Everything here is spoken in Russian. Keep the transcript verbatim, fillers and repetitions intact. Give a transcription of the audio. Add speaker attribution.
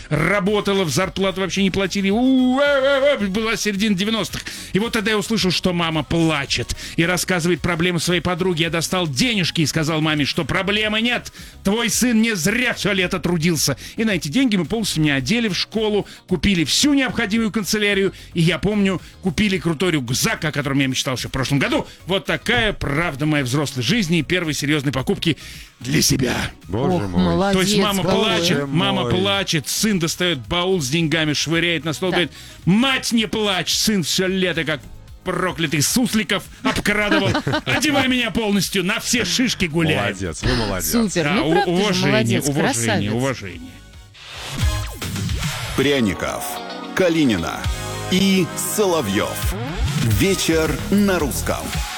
Speaker 1: работала, в зарплату вообще не платили. У-у-у, была середина девяностых. И вот тогда я услышал, что мама плачет и рассказывает проблемы своей подруги. Я достал денежки и сказал маме, что проблемы нет. Твой сын не зря все лето трудился. И на эти деньги мы полностью меня одели в школу, купили всю необходимую канцелярию. И я помню, купили крутой рюкзак, о котором я мечтал еще в прошлом году. Вот такая правда моей взрослой жизни и первой серьезной покупки для себя.
Speaker 2: Боже
Speaker 3: Ох,
Speaker 2: мой.
Speaker 3: молодец,
Speaker 1: То есть мама
Speaker 3: какой.
Speaker 1: плачет,
Speaker 2: Боже
Speaker 1: мама
Speaker 2: мой.
Speaker 1: плачет, сын достает баул с деньгами, швыряет на стол,
Speaker 3: Да.
Speaker 1: говорит: мать, не плачь, сын все лето как проклятый сусликов обкрадывал. Одевай меня полностью, на все шишки гуляй.
Speaker 2: Молодец, вы молодец.
Speaker 3: Супер,
Speaker 1: Да,
Speaker 3: ну
Speaker 1: у-
Speaker 3: правда же
Speaker 1: уважение,
Speaker 3: молодец,
Speaker 1: уважение,
Speaker 3: красавец.
Speaker 1: уважение.
Speaker 4: Пряников, Калинина и Соловьев. Вечер на русском.